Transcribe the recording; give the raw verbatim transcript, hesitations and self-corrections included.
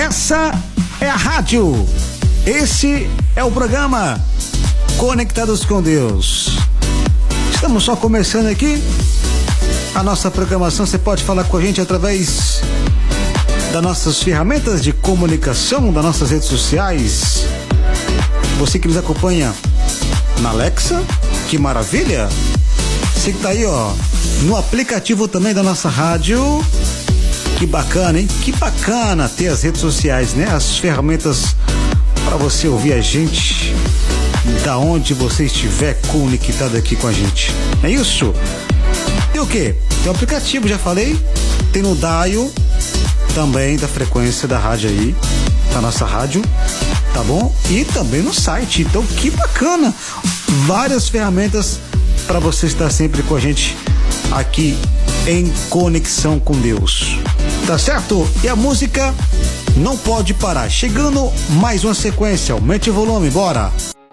Essa é a rádio. Esse é o programa Conectados com Deus. Estamos só começando aqui a nossa programação. Você pode falar com a gente através das nossas ferramentas de comunicação, das nossas redes sociais. Você que nos acompanha na Alexa, que maravilha! Você que tá aí, ó, no aplicativo também da nossa rádio. Que bacana, hein? Que bacana ter as redes sociais, né? As ferramentas para você ouvir a gente da onde você estiver conectado aqui com a gente. É isso? Tem o quê? Tem o aplicativo, já falei. Tem no dial também da frequência da rádio aí, da nossa rádio, tá bom? E também no site. Então, que bacana! Várias ferramentas para você estar sempre com a gente aqui em conexão com Deus. Tá certo? E a música não pode parar. Chegando mais uma sequência. Aumente o volume, bora!